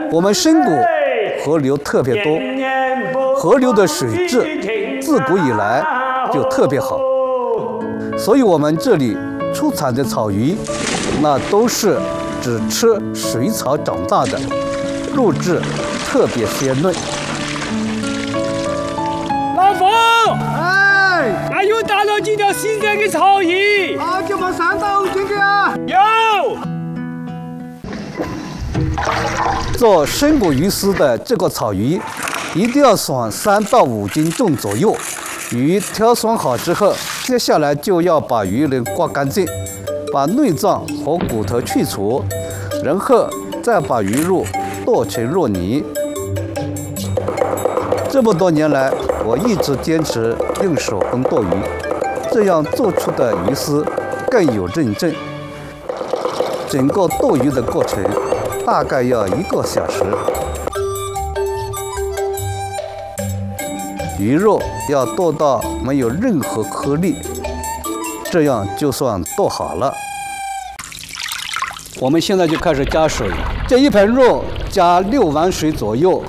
我们深谷河流特别多，河流的水质自古以来就特别好，所以我们这里出产的草鱼，那都是只吃水草长大的，肉质特别鲜嫩。 老冯， 哎， 还有打了几条新鲜的草鱼？ 好久没上到这个啊！ 有。 做深谷鱼丝的这个草鱼，一定要选3到5斤重左右。鱼挑选好之后，接下来就要把鱼鳞刮干净，把内脏和骨头去除，然后再把鱼肉剁成肉泥。这么多年来，我一直坚持用手工剁鱼，这样做出的鱼丝更有认证。整个剁鱼的过程大概要1个小时。鱼肉要剁到没有任何颗粒，这样就算剁好了。我们现在就开始加水，这一盆肉加6碗水左右。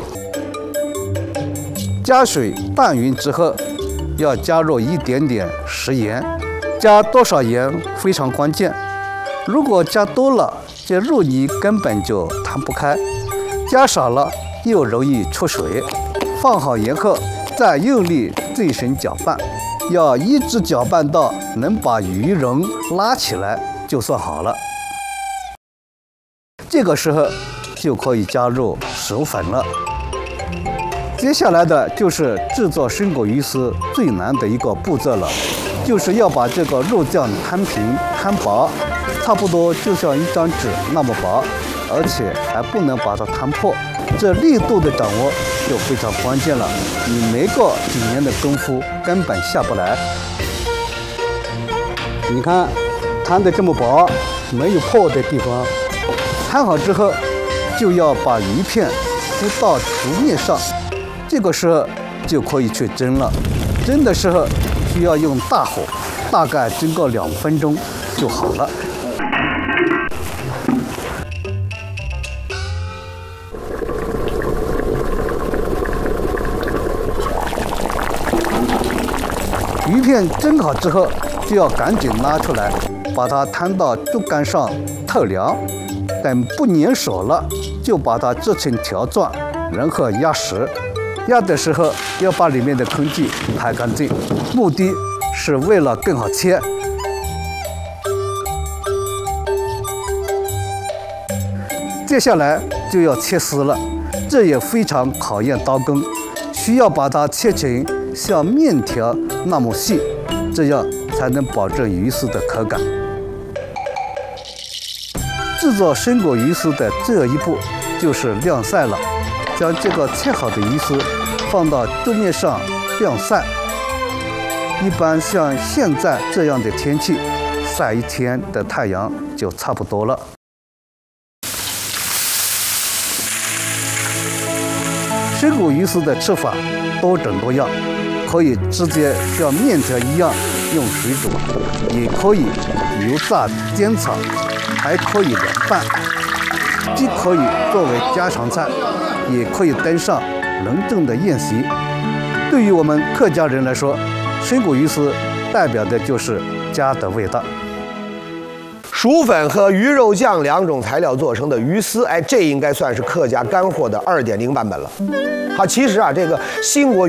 加水拌匀之后，要加入一点点食盐，加多少盐非常关键。如果加多了，这肉泥根本就弹不开；加少了又容易出水。放好盐后，再用力最神搅拌，要一直搅拌到能把鱼蓉拉起来就算好了。这个时候就可以加入熟粉了。接下来的就是制作深谷鱼丝最难的一个步骤了，就是要把这个肉酱摊平摊薄，差不多就像一张纸那么薄，而且还不能把它摊破。这力度的掌握就非常关键了，你没个几年的功夫根本下不来。你看摊得这么薄，没有破的地方。摊好之后，就要把鱼片铺到竹面上，这个时候就可以去蒸了。蒸的时候需要用大火，大概蒸个2分钟就好了。鱼片蒸好之后，就要赶紧拿出来，把它摊到竹竿上透凉。等不粘手了，就把它制成条状，然后压实。压的时候要把里面的空气排干净，目的是为了更好切。接下来就要切丝了，这也非常考验刀工，需要把它切成像面条那么细，这样才能保证鱼丝的口感。制作深谷鱼丝的最后一步就是晾晒了，将这个切好的鱼丝放到桌面上晾晒。一般像现在这样的天气，晒1天的太阳就差不多了。深谷鱼丝的吃法多种多样，可以直接像面条一样用水煮，也可以油炸煎炒，还可以凉拌，既可以作为家常菜，也可以登上隆重的宴席。对于我们客家人来说，深谷鱼丝代表的就是家的味道。 薯粉和鱼肉酱2种材料做成的鱼丝，哎，这应该算是客家干货的2.0版本了。好，其实啊，这个新国